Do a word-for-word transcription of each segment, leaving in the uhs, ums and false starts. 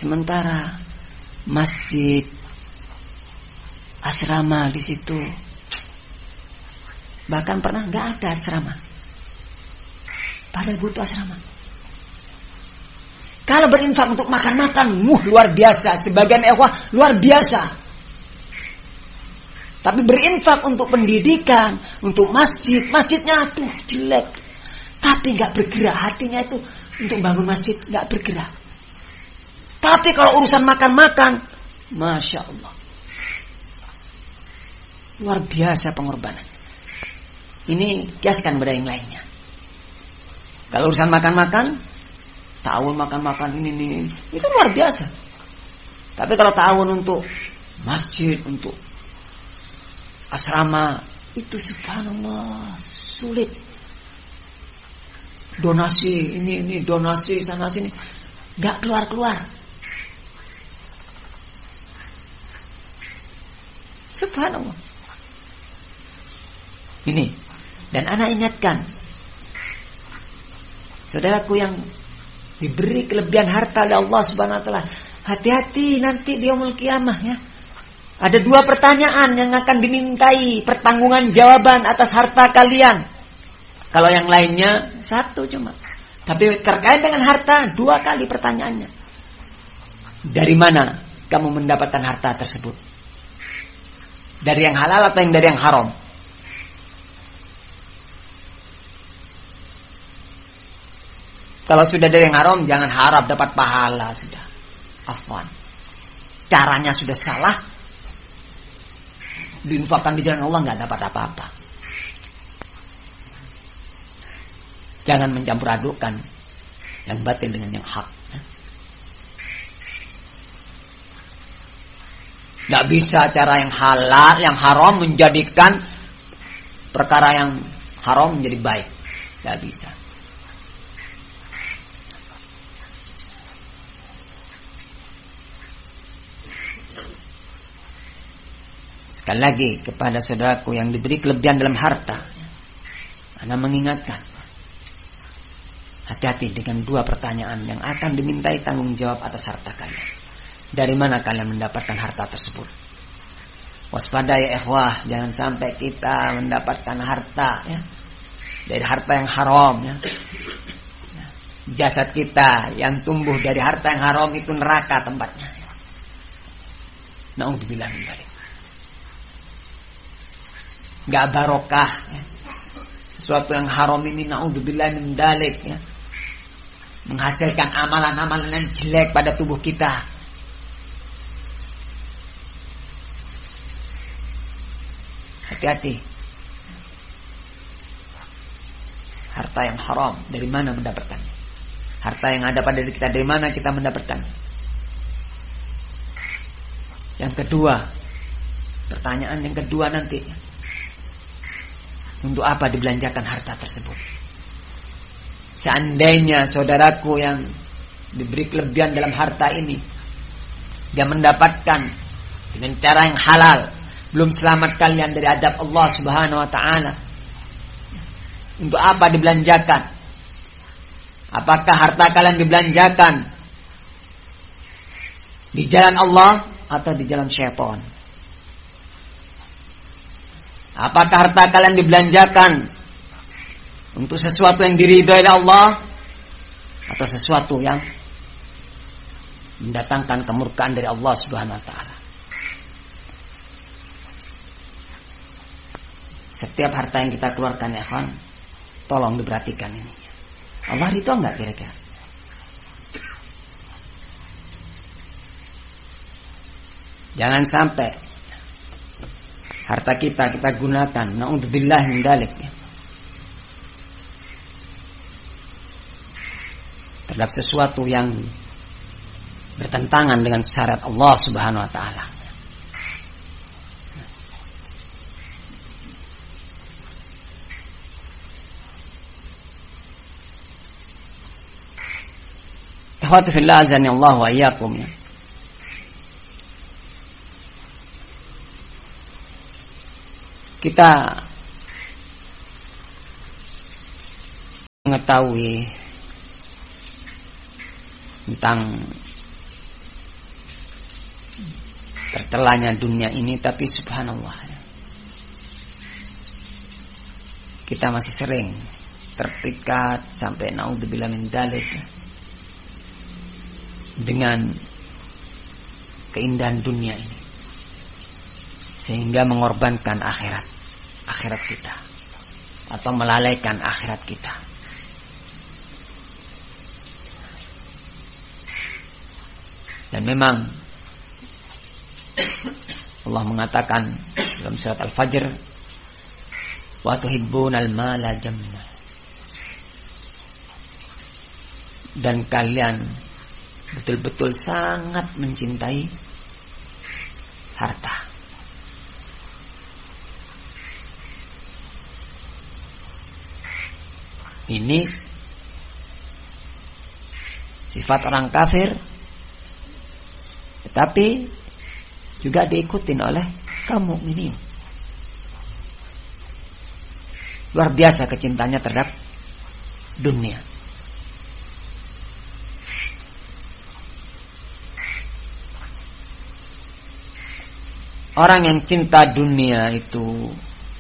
Sementara masjid, asrama di situ, bahkan pernah nggak ada asrama, padahal butuh asrama. Kalau berinfak untuk makan-makan, muh luar biasa. Sebagian ikhwah luar biasa. Tapi berinfak untuk pendidikan, untuk masjid, masjidnya tuh jelek, tapi nggak bergerak. Hatinya itu untuk bangun masjid nggak bergerak. Tapi kalau urusan makan-makan, masya Allah, luar biasa pengorbanan. Ini kiaskan pada yang lainnya. Kalau urusan makan-makan, tahun makan-makan ini, ini, itu luar biasa. Tapi kalau tahun untuk masjid, untuk asrama, itu subhanallah sulit. Donasi ini, ini donasi sana sini, nggak keluar-keluar. Subhanallah. Ini, dan anak ingatkan, saudaraku yang diberi kelebihan harta oleh Allah Subhanahu wa taala, hati-hati nanti di yaumul qiyamah ya. Ada dua pertanyaan yang akan dimintai pertanggungan jawaban atas harta kalian. Kalau yang lainnya satu cuma. Tapi terkait dengan harta dua kali pertanyaannya. Dari mana kamu mendapatkan harta tersebut? Dari yang halal atau yang dari yang haram? Kalau sudah dari yang haram, jangan harap dapat pahala sudah. Afwan. Caranya sudah salah. Diinfakkan di jalan Allah nggak dapat apa-apa. Jangan mencampur adukkan yang batil dengan yang hak. Nggak bisa cara yang halal, yang haram menjadikan perkara yang haram menjadi baik. Nggak bisa. Sekali lagi kepada saudaraku yang diberi kelebihan dalam harta, Anda mengingatkan, hati-hati dengan dua pertanyaan yang akan dimintai tanggung jawab atas harta kalian. Dari mana kalian mendapatkan harta tersebut? Waspada ya ikhwah, jangan sampai kita mendapatkan harta ya, dari harta yang haram ya. Jasad kita yang tumbuh dari harta yang haram itu neraka tempatnya. Na'udzubillah min dzalik. Gak barokah ya. Sesuatu yang haram ini na'udzubillah min dzalik ya, menghasilkan amalan-amalan yang jelek pada tubuh kita. Hati-hati. Harta yang haram dari mana mendapatkannya? Harta yang ada pada diri kita dari mana kita mendapatkannya? Yang kedua, pertanyaan yang kedua nanti, untuk apa dibelanjakan harta tersebut? Seandainya saudaraku yang diberi kelebihan dalam harta ini, dia mendapatkan dengan cara yang halal, belum selamat kalian dari adab Allah Subhanahu wa taala, untuk apa dibelanjakan? Apakah harta kalian dibelanjakan di jalan Allah atau di jalan syaitan? Apakah harta kalian dibelanjakan untuk sesuatu yang diridhai oleh Allah atau sesuatu yang mendatangkan kemurkaan dari Allah Subhanahu wa taala? Setiap harta yang kita keluarkan ya kawan, tolong diperhatikan ini. Allah ridho enggak kira-kira? Jangan sampai harta kita kita gunakan na'udzubillah min dzalik ya, terhadap sesuatu yang bertentangan dengan syariat Allah Subhanahu wa taala. Ikhwati fillah azani Allah wa iyyakum ya. Kita mengetahui tentang tercelanya dunia ini, tapi subhanallah, kita masih sering terpikat sampai naudzubillah min dzalik dengan keindahan dunia ini, sehingga mengorbankan akhirat akhirat kita atau melalaikan akhirat kita. Dan memang Allah mengatakan dalam surat Al-Fajr, wa tuhibbunal mala jamma, dan kalian betul-betul sangat mencintai harta. Ini sifat orang kafir, tetapi juga diikutin oleh kaum mukminin. Luar biasa kecintanya terhadap dunia. Orang yang cinta dunia itu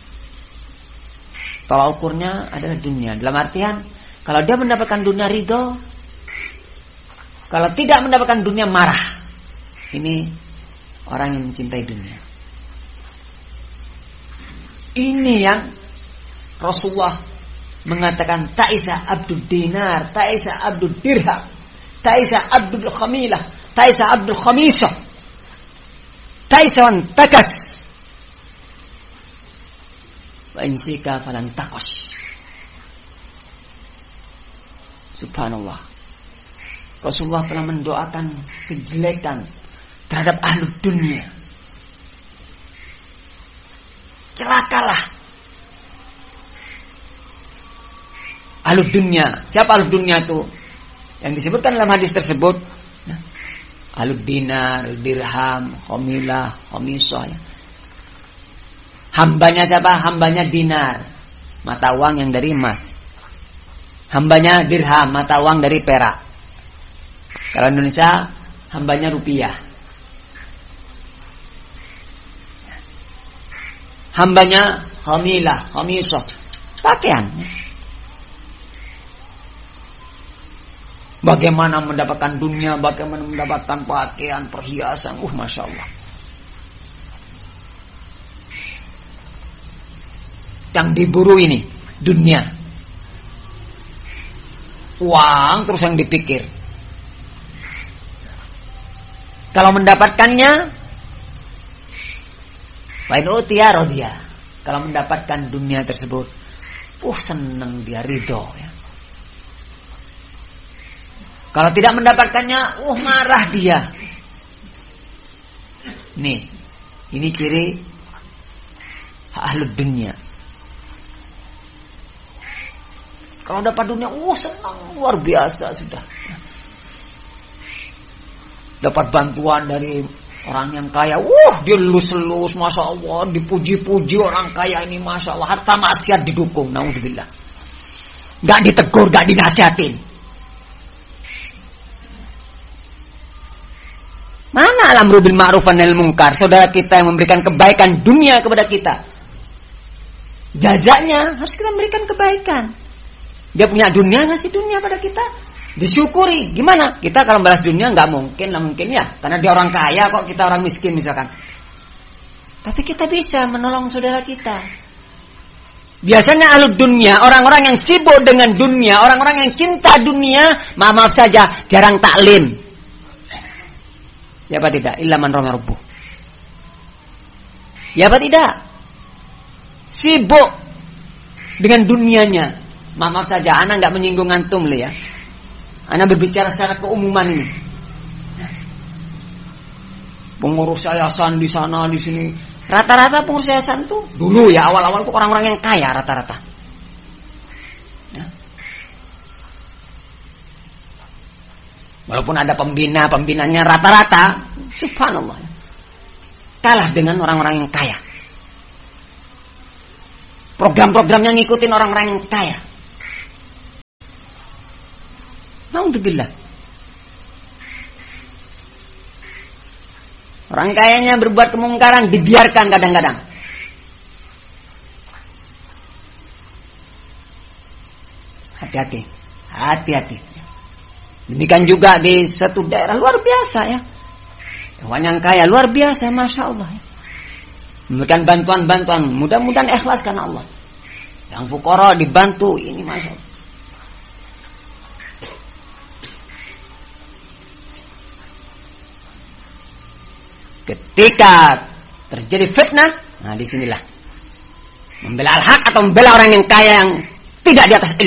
tolak ukurnya adalah dunia. Dalam artian, kalau dia mendapatkan dunia ridho, kalau tidak mendapatkan dunia marah. Ini orang yang mencintai dunia. Ini yang Rasulullah mengatakan, ta'isa abdul dinar, ta'isa abdul dirham, ta'isa abdul khamilah, ta'isa abdul khamisah, ta'isa wan takas, wa insika falan takos. Subhanallah. Rasulullah telah mendoakan kejelekan terhadap ahli dunia. Celakalah ahli dunia. Siapa ahli dunia itu? Yang disebutkan dalam hadis tersebut, ahli dinar, dirham, khamilah, khamisah. Ya. Hambanya siapa? Hambanya dinar, mata uang yang dari emas. Hambanya dirham, mata uang dari perak. Kalau Indonesia, hambanya rupiah. Hambanya khamilah, khamisah, pakaian. Bagaimana mendapatkan dunia, bagaimana mendapatkan pakaian, perhiasan, uh masya Allah. Yang diburu ini dunia, uang terus yang dipikir. Kalau mendapatkannya, wa in utiya radiya. Kalau mendapatkan dunia tersebut, uh senang dia, ridho ya. Kalau tidak mendapatkannya, uh marah dia. Nih, ini ciri ahlud dunia. Kalau dapat dunia, uh senang luar biasa sudah. Dapat bantuan dari orang yang kaya, uh dia lulus-lulus, masya Allah, dipuji-puji orang kaya ini, masya Allah, harta maksiat didukung, naudzubillah. Gak ditegur, gak dinasihatin. Mana al-amru bil ma'ruf wa nahyil munkar? Saudara kita yang memberikan kebaikan dunia kepada kita, jajaknya harus kita memberikan kebaikan. Dia punya dunia, ngasih dunia pada kita, disyukuri. Gimana? Kita kalau balas dunia nggak mungkin lah, mungkin ya, karena dia orang kaya kok, kita orang miskin misalkan. Tapi kita bisa menolong saudara kita. Biasanya ahli dunia, orang-orang yang sibuk dengan dunia, orang-orang yang cinta dunia, maaf-maaf saja, jarang taklim. Ya apa tidak? Illa man rahima rabbuh. Ya apa tidak? Sibuk dengan dunianya. Maaf saja, ana nggak menyinggung antum le ya. Ana berbicara secara keumuman ini. Pengurus yayasan di sana di sini, rata-rata pengurus yayasan tuh dulu ya awal-awal tuh orang-orang yang kaya rata-rata. Ya. Walaupun ada pembina, pembinanya rata-rata, subhanallah, kalah dengan orang-orang yang kaya. Program-programnya ngikutin orang-orang yang kaya. Naudzubillah. Orang kayanya berbuat kemungkaran dibiarkan kadang-kadang. Hati-hati, hati-hati. Demikian juga di satu daerah luar biasa ya. Hewan yang kaya luar biasa, masya Allah. Memberikan bantuan-bantuan, mudah-mudahan ikhlas karena Allah. Yang fukara dibantu, ini masya Allah. Ketika terjadi fitnah, nah disinilah membela al-haq atau membela orang yang kaya yang tidak di atas ilmu.